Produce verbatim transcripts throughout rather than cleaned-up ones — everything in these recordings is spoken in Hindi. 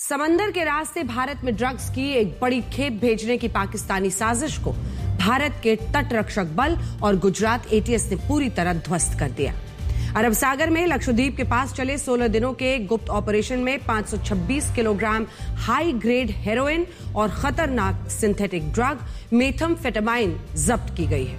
समंदर के रास्ते भारत में ड्रग्स की एक बड़ी खेप भेजने की पाकिस्तानी साजिश को भारत के तटरक्षक बल और गुजरात एटीएस ने पूरी तरह ध्वस्त कर दिया। अरब सागर में लक्षद्वीप के पास चले सोलह दिनों के गुप्त ऑपरेशन में पाँच सौ छब्बीस किलोग्राम हाई ग्रेड हेरोइन और खतरनाक सिंथेटिक ड्रग मेथाम्फेटामाइन जब्त की गई है।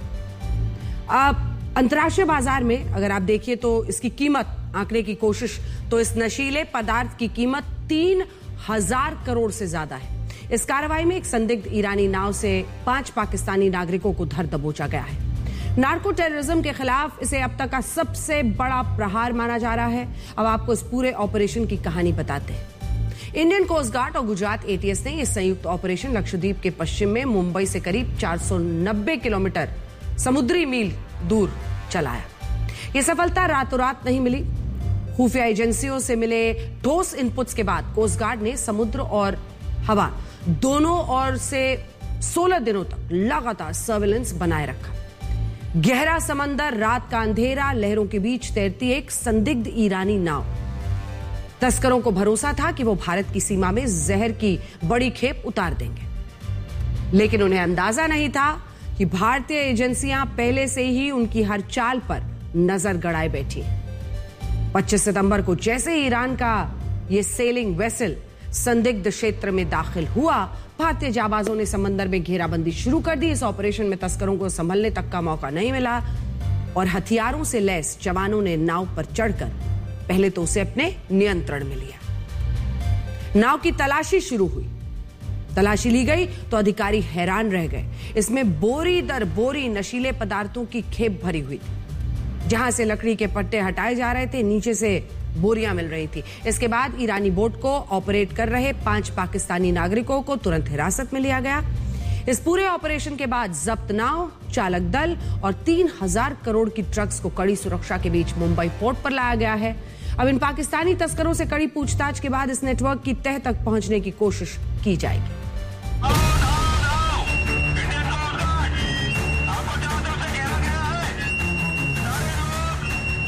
अब अंतर्राष्ट्रीय बाजार में अगर आप देखिए तो इसकी कीमत आंकने की कोशिश तो इस नशीले पदार्थ की कीमत तीन हजार करोड़ से ज्यादा है। इस कार्रवाई में एक संदिग्ध ईरानी नाव से पांच पाकिस्तानी नागरिकों को धर दबोचा गया है। नार्को टेररिज्म के खिलाफ इसे अब तक का सबसे बड़ा प्रहार माना जा रहा है। अब आपको इस पूरे ऑपरेशन की कहानी बताते हैं। इंडियन कोस्ट गार्ड और गुजरात एटीएस ने यह संयुक्त ऑपरेशन लक्षद्वीप के पश्चिम में मुंबई से करीब चार सौ नब्बे किलोमीटर समुद्री मील दूर चलाया। यह सफलता रातों रात नहीं मिली। खुफिया एजेंसियों से मिले ठोस इनपुट्स के बाद कोस्ट गार्ड ने समुद्र और हवा दोनों ओर से सोलह दिनों तक लगातार सर्विलेंस बनाए रखा। गहरा समंदर, रात का अंधेरा, लहरों के बीच तैरती एक संदिग्ध ईरानी नाव। तस्करों को भरोसा था कि वो भारत की सीमा में जहर की बड़ी खेप उतार देंगे, लेकिन उन्हें अंदाजा नहीं था कि भारतीय एजेंसियां पहले से ही उनकी हर चाल पर नजर गड़ाए बैठी हैं। पच्चीस सितंबर को जैसे ही ईरान का यह सेलिंग वेसल संदिग्ध क्षेत्र में दाखिल हुआ, भारतीय जाबाजों ने समंदर में घेराबंदी शुरू कर दी। इस ऑपरेशन में तस्करों को संभलने तक का मौका नहीं मिला और हथियारों से लैस जवानों ने नाव पर चढ़कर पहले तो उसे अपने नियंत्रण में लिया। नाव की तलाशी शुरू हुई। तलाशी ली गई तो अधिकारी हैरान रह गए। इसमें बोरी दर बोरी नशीले पदार्थों की खेप भरी हुई थी। जहां से लकड़ी के पट्टे हटाए जा रहे थे, नीचे से बोरियां मिल रही थी। इसके बाद ईरानी बोट को ऑपरेट कर रहे पांच पाकिस्तानी नागरिकों को तुरंत हिरासत में लिया गया। इस पूरे ऑपरेशन के बाद जब्त नाव, चालक दल और तीन हजार करोड़ की ड्रग्स को कड़ी सुरक्षा के बीच मुंबई पोर्ट पर लाया गया है। अब इन पाकिस्तानी तस्करों से कड़ी पूछताछ के बाद इस नेटवर्क की तह तक पहुंचने की कोशिश की जाएगी।